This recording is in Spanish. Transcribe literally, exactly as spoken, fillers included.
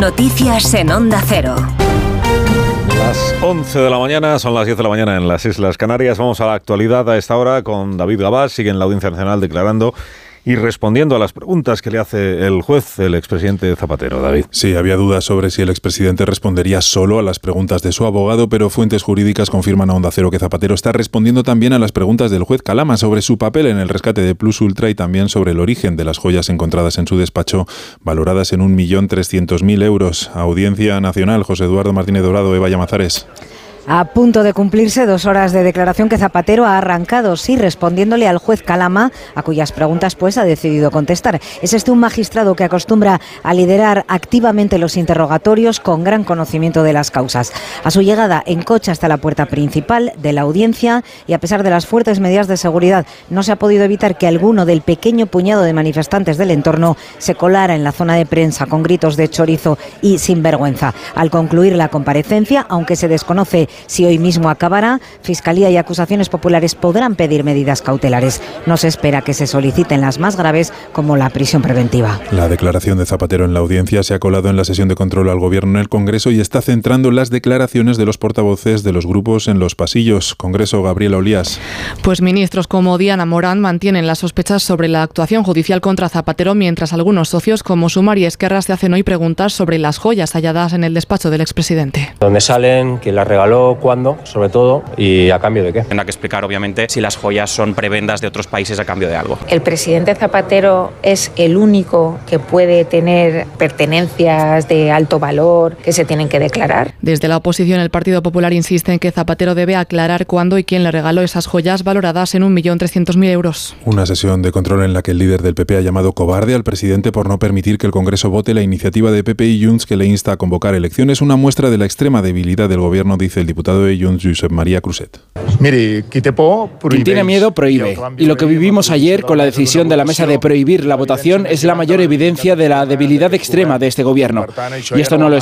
Noticias en Onda Cero. Las once de la mañana, son las diez de la mañana en las Islas Canarias. Vamos a la actualidad a esta hora con David Gabás. Sigue en la Audiencia Nacional declarando y respondiendo a las preguntas que le hace el juez, el expresidente Zapatero. David. Sí, había dudas sobre si el expresidente respondería solo a las preguntas de su abogado, pero fuentes jurídicas confirman a Onda Cero que Zapatero está respondiendo también a las preguntas del juez Calama sobre su papel en el rescate de Plus Ultra y también sobre el origen de las joyas encontradas en su despacho, valoradas en un millón trescientos mil euros. Audiencia Nacional, José Eduardo Martínez Dorado, Eva Llamazares. A punto de cumplirse dos horas de declaración que Zapatero ha arrancado, sí, respondiéndole al juez Calama, a cuyas preguntas pues ha decidido contestar. Es este un magistrado que acostumbra a liderar activamente los interrogatorios con gran conocimiento de las causas. A su llegada en coche hasta la puerta principal de la audiencia y a pesar de las fuertes medidas de seguridad, no se ha podido evitar que alguno del pequeño puñado de manifestantes del entorno se colara en la zona de prensa con gritos de chorizo y sinvergüenza. Al concluir la comparecencia, aunque se desconoce si hoy mismo acabará, Fiscalía y acusaciones populares podrán pedir medidas cautelares. No se espera que se soliciten las más graves, como la prisión preventiva. La declaración de Zapatero en la audiencia se ha colado en la sesión de control al Gobierno en el Congreso y está centrando las declaraciones de los portavoces de los grupos en los pasillos. Congreso, Gabriela Olías. Pues ministros como Diana Morán mantienen las sospechas sobre la actuación judicial contra Zapatero, mientras algunos socios como Sumar y Esquerra se hacen hoy preguntas sobre las joyas halladas en el despacho del expresidente. ¿Dónde salen? ¿Quién las regaló? ¿Cuándo? Sobre todo, ¿y a cambio de qué? Tendrá que explicar, obviamente, si las joyas son prebendas de otros países a cambio de algo. ¿El presidente Zapatero es el único que puede tener pertenencias de alto valor que se tienen que declarar? Desde la oposición, el Partido Popular insiste en que Zapatero debe aclarar cuándo y quién le regaló esas joyas valoradas en un millón trescientos mil euros. Una sesión de control en la que el líder del P P ha llamado cobarde al presidente por no permitir que el Congreso vote la iniciativa de P P y Junts que le insta a convocar elecciones. Una muestra de la extrema debilidad del Gobierno, dice el diputado de Junts, Josep María Cruzet. Mire, quien tiene miedo prohíbe. Y lo que vivimos ayer con la decisión de la mesa de prohibir la votación es la mayor evidencia de la debilidad extrema de este Gobierno. Y esto no lo